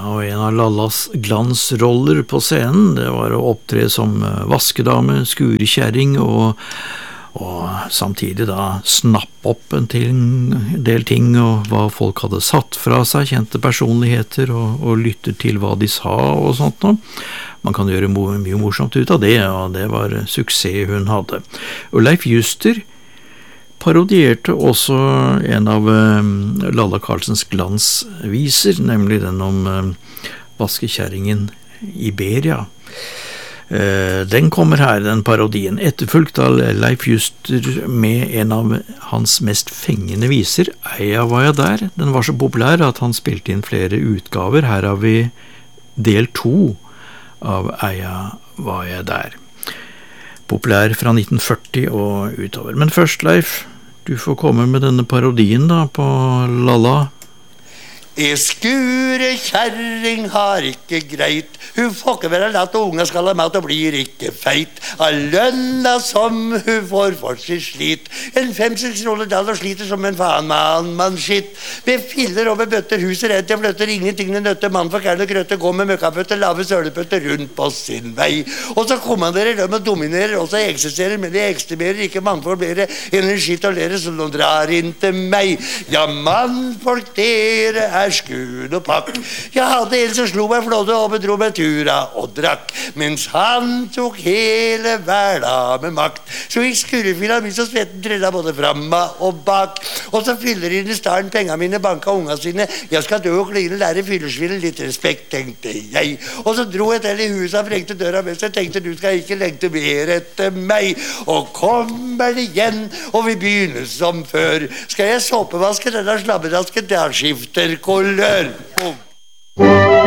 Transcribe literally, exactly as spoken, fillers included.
og en av Lallas glansroller på scenen, det var å opptre som vaskedame, skurekjæring og, og samtidig da snappe opp en, ting, en del ting og hva folk hadde satt fra seg, kjente personligheter og, og lytte til hva de sa og sånt noe. Man kan gjøre mye morsomt ut av det, og det var suksess hun hadde. Og Leif Juster parodierte også en av um, Lalla Karlsens glansviser, nemlig den om um, vaskekjæringen Iberia. Uh, den kommer her, den parodien, etterfulgt av Leif Juster med en av hans mest fengende viser, Eia var jeg der. Den var så populær at han spilte inn flere utgaver. Her har vi del to av Eia var jeg der. Populær fra nitten førti og utover. Men først, Leif, du får komme med denne parodien da på Lalla. I skure kjerring har ikke greit, hun får ikke være latt og unga skal ha mat og blir ikke feit. Av lønna som hun får for sitt slit, en fem-seks kroner dall og sliter som en faen mann, mann skitt. Med filler og med bøtter, huset rett jeg fløtter, ingenting det nøtter, mann for kærne grøtte, går med møkkaføtter, lave sølepøtter rundt på sin vei. Og så kommanderer de og dominerer, og så eksisterer, men de ekstremerer ikke mannfolk flere enn en skitt og lere som de drar inn til meg. Ja, mannfolk, dere er skun og pakk. Jeg hadde en som slo meg flådde og bedro meg tura og drakk, mens han tok hele hverdag med makt. Så gikk skurrefila min så svetten trella både framma og bak. Og så fyller inn i starten penga mine, banka unga sine. Jeg skal dø og kline, lære fyllesville, litt respekt, tenkte jeg. Og så dro jeg til i huset, vrengte døra mens jeg tenkte du skal ikke lengte mer etter meg. Og kommer det igjen, og vi begynner som før. Skal jeg såpevaske denne slabbedasken, der skifter kolør. Boom.